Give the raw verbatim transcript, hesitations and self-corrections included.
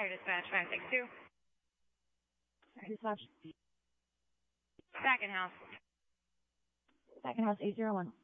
Fire dispatch, five six two. Fire dispatch. Second house. Second house, eight zero one.